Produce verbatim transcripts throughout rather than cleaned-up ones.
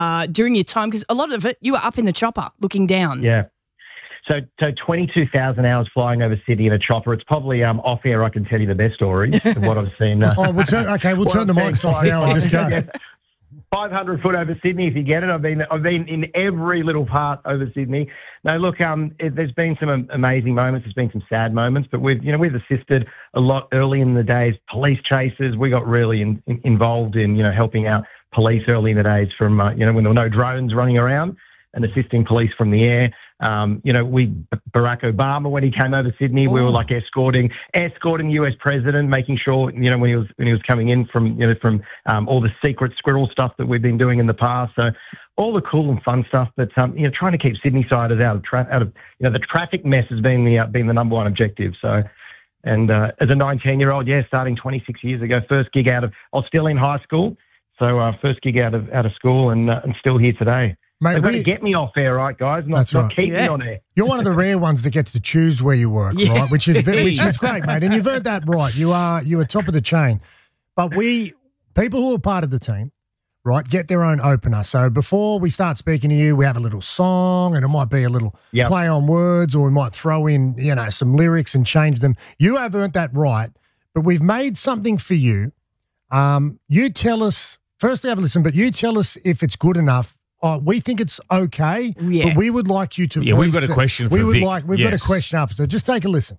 uh, during your time? Because a lot of it, you were up in the chopper looking down. Yeah. So, so twenty-two thousand hours flying over Sydney in a chopper. It's probably um, off air. I can tell you the best story of what I've seen. Uh, oh, we'll turn, okay, we'll turn the mics off now and just go. five hundred foot over Sydney, if you get it. I've been, I've been in every little part over Sydney. No, look, um, it, there's been some amazing moments. There's been some sad moments, but we've, you know, we've assisted a lot early in the days. Police chases. We got really in, in, involved in, you know, helping out police early in the days from, uh, you know, when there were no drones running around and assisting police from the air. Um, you know, we Barack Obama, when he came over Sydney, Ooh. we were like escorting, escorting the U S president, making sure, you know, when he was when he was coming in from, you know, from um, all the secret squirrel stuff that we've been doing in the past. So all the cool and fun stuff, but um, you know, trying to keep Sydney siders out of tra- out of you know the traffic mess has been the uh, been the number one objective. So. And uh, as a nineteen-year-old, yeah, starting twenty-six years ago, first gig out of, I was still in high school, so uh, first gig out of out of school, and uh, and still here today. Mate, They've got we, to get me off air, right, guys? Not, that's not right. keep yeah. me on air. You're one of the rare ones that gets to choose where you work, yeah. right? Which is which is great, mate. And you've heard that right. You are you are top of the chain. But we people who are part of the team, right, get their own opener. So before we start speaking to you, we have a little song, and it might be a little yep. play on words, or we might throw in, you know, some lyrics and change them. You have earned that right, but we've made something for you. Um, you tell us, firstly have a listen, but you tell us if it's good enough. Oh, we think it's okay, yeah. but we would like you to. Yeah, we've got a question for we would Vic. like. We've yes. got a question after. So just take a listen.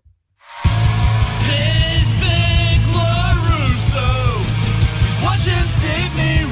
This Vic LaRusso is watching Sydney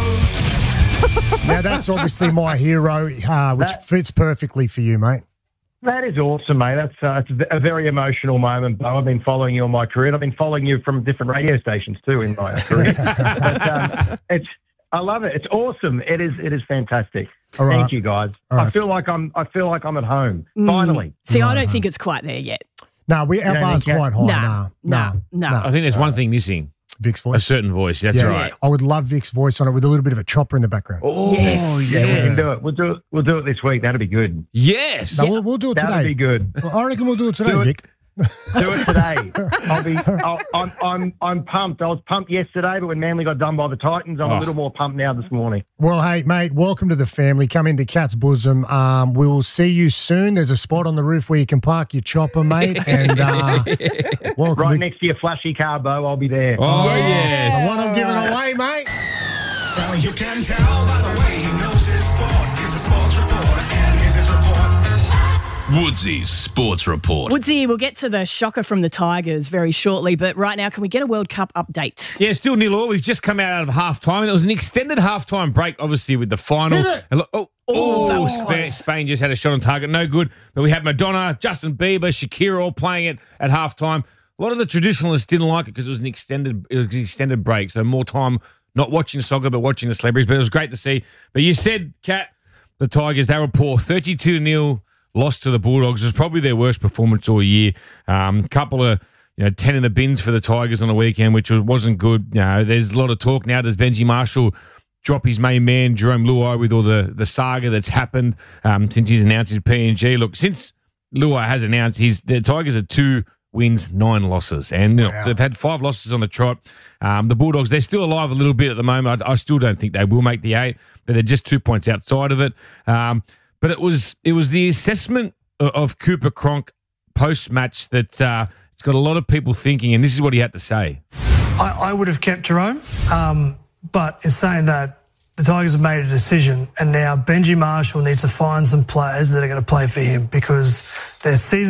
Rose. Now that's obviously my hero, uh, which that, fits perfectly for you, mate. That is awesome, mate. That's uh, it's a very emotional moment, Bo. I've been following you all my career. And I've been following you from different radio stations too in my career. but, um, it's. I love it. It's awesome. It is. It is fantastic. All right. Thank you, guys. All I right. feel like I'm. I feel like I'm at home. Mm. Finally. See, right, I don't home. think it's quite there yet. No, we our bar's quite high. No, no, no. I think there's one thing missing. Vic's voice. A certain voice. That's yeah. right. I would love Vic's voice on it with a little bit of a chopper in the background. Oh, yes. yeah. yeah. We can do it. We'll do it. We'll do it this week. That'll be good. Yes. No, we'll, we'll do it today. That'll be good. Well, I reckon we'll do it today, do it. Vic. Do it today. I'll be. I'll, I'm. I'm. I'm pumped. I was pumped yesterday, but when Manly got done by the Titans, I'm oh. a little more pumped now this morning. Well, hey, mate, welcome to the family. Come into Cat's bosom. Um, we will see you soon. There's a spot on the roof where you can park your chopper, mate. And uh, welcome. Right next to your flashy car, Bo. I'll be there. Oh, oh yes. The one I'm giving away, mate. Well, you can tell by the way he knows his sport. He's a sports reporter, and here's his report. Woodsy's Sports Report. Woodsy, we'll get to the shocker from the Tigers very shortly, but right now, can we get a World Cup update? Yeah, still nil all. We've just come out of half-time, and it was an extended half-time break, obviously, with the final. And look, oh, oh, oh Spain, Spain just had a shot on target. No good. But we had Madonna, Justin Bieber, Shakira all playing it at half-time. A lot of the traditionalists didn't like it because it was an extended, it was an extended break, so more time not watching soccer but watching the celebrities. But it was great to see. But you said, Kat, the Tigers, they were poor. thirty-two nil. Lost to the Bulldogs. It was probably their worst performance all year. A um, couple of, you know, ten in the bins for the Tigers on the weekend, which wasn't good. You know, there's a lot of talk now. Does Benji Marshall drop his main man, Jerome Luai, with all the, the saga that's happened um, since he's announced his P N G? Look, since Luai has announced his, the Tigers are two wins, nine losses. And you know, wow. they've had five losses on the trot. Um, the Bulldogs, they're still alive a little bit at the moment. I, I still don't think they will make the eight, but they're just two points outside of it. Um But it was it was the assessment of Cooper Cronk post-match that uh, it's got a lot of people thinking, and this is what he had to say. I, I would have kept Jerome, um, but in saying that, the Tigers have made a decision, and now Benji Marshall needs to find some players that are going to play for him because their season